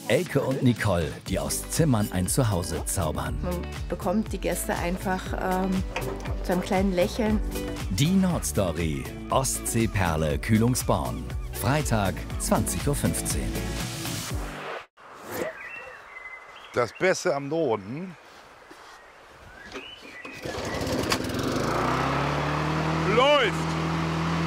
Elke und Nicole, die aus Zimmern ein Zuhause zaubern. Man bekommt die Gäste einfach zu einem kleinen Lächeln. Die Nordstory, Ostseeperle Kühlungsborn. Freitag, 20:15 Uhr. Das Beste am Norden läuft.